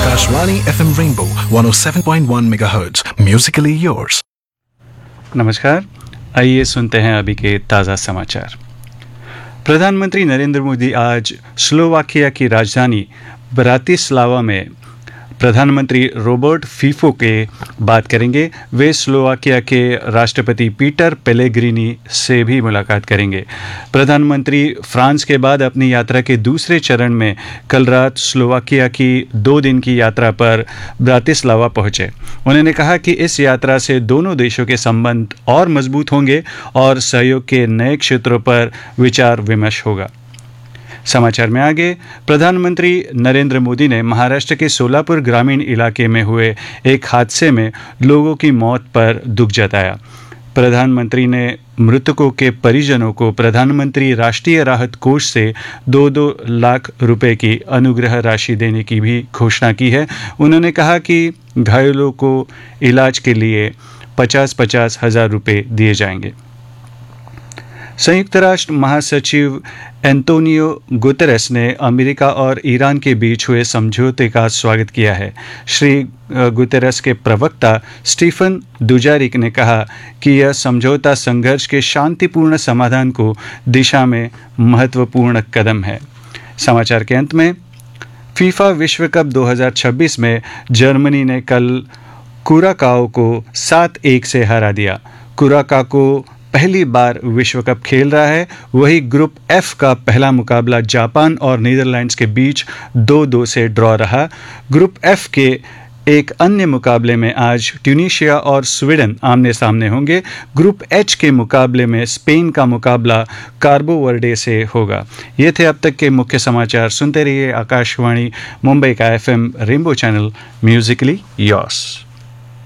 Akashvani FM Rainbow 107.1 MHz. Musically yours. नमस्कार, आइए सुनते हैं अभी के ताज़ा समाचार। प्रधानमंत्री नरेंद्र मोदी आज स्लोवाकिया की राजधानी ब्रातिस्लावा में प्रधानमंत्री रॉबर्ट फीफो के बात करेंगे। वे स्लोवाकिया के राष्ट्रपति पीटर पेलेग्रिनी से भी मुलाकात करेंगे। प्रधानमंत्री फ्रांस के बाद अपनी यात्रा के दूसरे चरण में कल रात स्लोवाकिया की 2 दिन की यात्रा पर ब्रातिस्लावा पहुंचे। उन्होंने कहा कि इस यात्रा से दोनों देशों के संबंध और मजबूत होंगे और सहयोग के नए क्षेत्रों पर विचार विमर्श होगा। समाचार में आगे, प्रधानमंत्री नरेंद्र मोदी ने महाराष्ट्र के सोलापुर ग्रामीण इलाके में हुए एक हादसे में लोगों की मौत पर दुख जताया। प्रधानमंत्री ने मृतकों के परिजनों को प्रधानमंत्री राष्ट्रीय राहत कोष से 2-2 लाख रुपए की अनुग्रह राशि देने की भी घोषणा की है। उन्होंने कहा कि घायलों को इलाज के लिए 50-50 हज़ार रुपये दिए जाएंगे। संयुक्त राष्ट्र महासचिव एंटोनियो गुतेरेस ने अमेरिका और ईरान के बीच हुए समझौते का स्वागत किया है। श्री गुतेरेस के प्रवक्ता स्टीफन दुजारिक ने कहा कि यह समझौता संघर्ष के शांतिपूर्ण समाधान को दिशा में महत्वपूर्ण कदम है। समाचार के अंत में, फीफा विश्व कप 2026 में जर्मनी ने कल कुराकाओ को 7-1 से हरा दिया। कुराकाओ पहली बार विश्व कप खेल रहा है। वही ग्रुप एफ का पहला मुकाबला जापान और नीदरलैंड्स के बीच 2-2 से ड्रॉ रहा। ग्रुप एफ के एक अन्य मुकाबले में आज ट्यूनीशिया और स्वीडन आमने सामने होंगे। ग्रुप एच के मुकाबले में स्पेन का मुकाबला कार्बो वर्डे से होगा। ये थे अब तक के मुख्य समाचार। सुनते रहिए आकाशवाणी मुंबई का FM rainbow channel Musically yours.